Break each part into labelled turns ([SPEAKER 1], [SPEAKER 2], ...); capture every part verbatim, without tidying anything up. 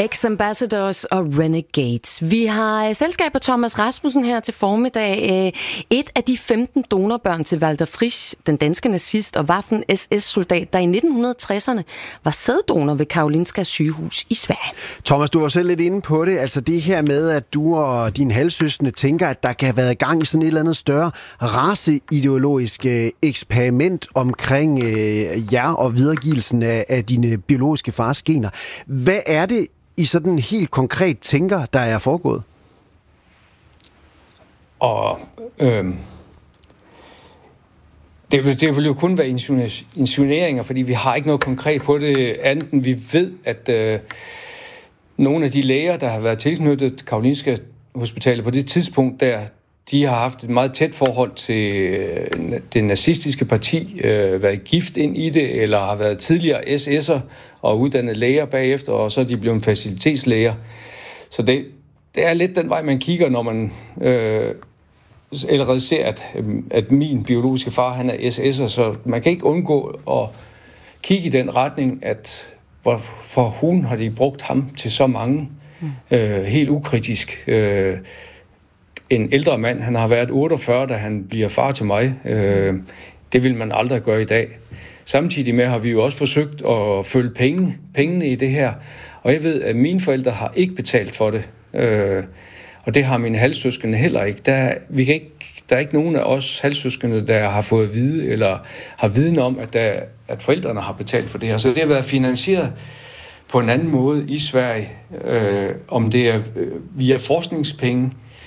[SPEAKER 1] Ex-Ambassadors og Renegades. Vi har selskab af Thomas Rasmussen her til formiddag. Et af de femten donorbørn til Walter Frisch, den danske nazist og Waffen-S S-soldat, der i nitten tresserne var sæddonor ved Karolinska sygehus i Sverige.
[SPEAKER 2] Thomas, du var selv lidt inde på det. Altså det her med, at du og dine halvsøskende tænker, at der kan have været gang i sådan et eller andet større raceideologisk eksperiment omkring øh, jer og videregivelsen af, af dine biologiske fars gener. Hvad er det, I sådan helt konkret tænker, der er foregået?
[SPEAKER 3] Og øh, det, vil, det vil jo kun være insinueringer, fordi vi har ikke noget konkret på det, andet end vi ved, at øh, nogle af de læger, der har været tilknyttet Karolinska Hospitalet på det tidspunkt der, de har haft et meget tæt forhold til det nazistiske parti, øh, været gift ind i det, eller har været tidligere S S'er og uddannet læger bagefter, og så er de blevet facilitetslæger. Så det, det er lidt den vej, man kigger, når man øh, allerede ser, at, at min biologiske far, han er S S'er, så man kan ikke undgå at kigge i den retning, at for hun har de brugt ham til så mange, mm. øh, helt ukritisk. Øh, En ældre mand, han har været otteogfyrre, da han bliver far til mig. Øh, det vil man aldrig gøre i dag. Samtidig med har vi jo også forsøgt at følge penge, pengene i det her. Og jeg ved, at mine forældre har ikke betalt for det. Øh, og det har mine halvsøskende heller ikke. Der, vi kan ikke. Der er ikke nogen af os halvsøskende, der har fået at vide, eller har viden om, at, der, at forældrene har betalt for det her. Så det har været finansieret på en anden måde i Sverige. Øh, om det er øh, via forskningspenge,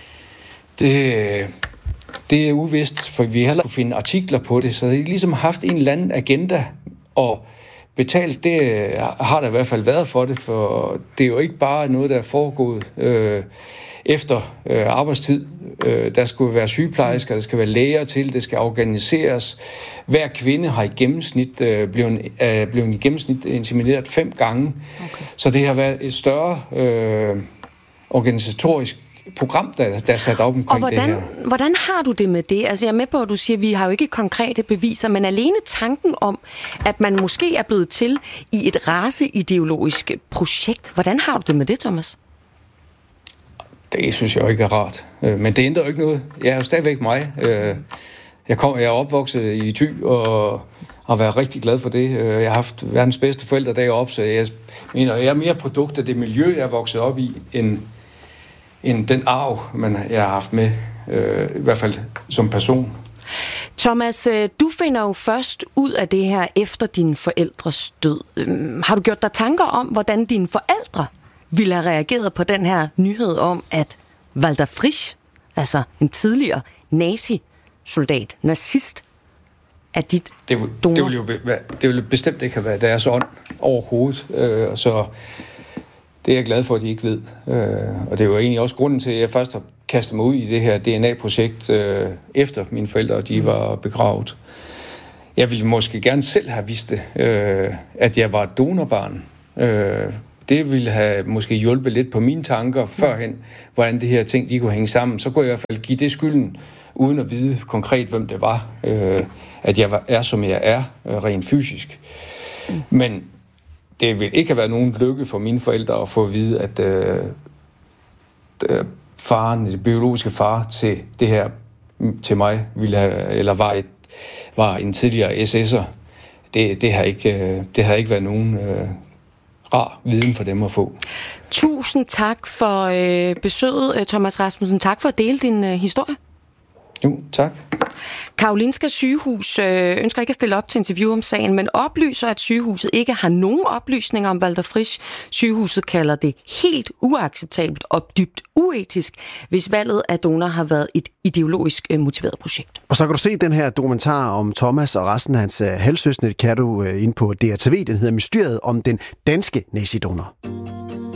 [SPEAKER 3] Det, det er uvist, for vi har heller kunne finde artikler på det, så det har ligesom haft en eller anden agenda, og betalt, det har der i hvert fald været for det, for det er jo ikke bare noget, der er foregået øh, efter øh, arbejdstid. Øh, der skulle være sygeplejersker, der skal være læger til, det skal organiseres. Hver kvinde har i gennemsnit øh, blevet, øh, blevet i gennemsnit insemineret fem gange, okay. Så det har været et større øh, organisatorisk program, der, der er sat op omkring
[SPEAKER 1] og hvordan,
[SPEAKER 3] det her.
[SPEAKER 1] Hvordan har du det med det? Altså jeg er med på, at du siger, at vi har jo ikke konkrete beviser, men alene tanken om, at man måske er blevet til i et raceideologisk projekt. Hvordan har du det med det, Thomas?
[SPEAKER 3] Det synes jeg jo ikke er rart. Men det ændrer jo ikke noget. Jeg er jo stadigvæk mig. Jeg, kom, jeg er opvokset i Thy og har været rigtig glad for det. Jeg har haft verdens bedste forældre deroppe, så jeg mener, jeg er mere produkt af det miljø, jeg er vokset op i, end end den arv, man jeg har haft med, øh, i hvert fald som person.
[SPEAKER 1] Thomas, du finder jo først ud af det her efter dine forældres død. Har du gjort dig tanker om, hvordan dine forældre ville have reageret på den her nyhed om, at Walter Frisch, altså en tidligere nazi-soldat, nazist, er dit
[SPEAKER 3] det,
[SPEAKER 1] donor?
[SPEAKER 3] Det ville jo be, det ville bestemt ikke have været deres ånd overhovedet, øh, så det er jeg glad for, at de ikke ved. Øh, og det er jo egentlig også grunden til, at jeg først har kastet mig ud i det her D N A-projekt, øh, efter mine forældre de var begravet. Jeg ville måske gerne selv have vidst det, øh, at jeg var et donorbarn. Øh, det ville have måske hjulpet lidt på mine tanker førhen, hvordan det her ting de kunne hænge sammen. Så kunne jeg i hvert fald give det skylden, uden at vide konkret, hvem det var. Øh, at jeg var, er, som jeg er, øh, rent fysisk. Men det vil ikke have været nogen lykke for mine forældre at få at vide, at øh, faren, det biologiske far til det her, til mig, ville have, eller var, et, var en tidligere S S'er. Det, det, har ikke, det har ikke været nogen øh, rar viden for dem at få.
[SPEAKER 1] Tusind tak for øh, besøget, Thomas Rasmussen. Tak for at dele din øh, historie.
[SPEAKER 3] Jo, tak.
[SPEAKER 1] Karolinska sygehus øh, ønsker ikke at stille op til interview om sagen, men oplyser, at sygehuset ikke har nogen oplysninger om Walter Frisch. Sygehuset kalder det helt uacceptabelt og dybt uetisk, hvis valget af donor har været et ideologisk øh, motiveret projekt.
[SPEAKER 2] Og så kan du se den her dokumentar om Thomas og resten af hans øh, halvsøskende, kan du øh, ind på D R T V. Den hedder Mysteriet om den danske nazidonor.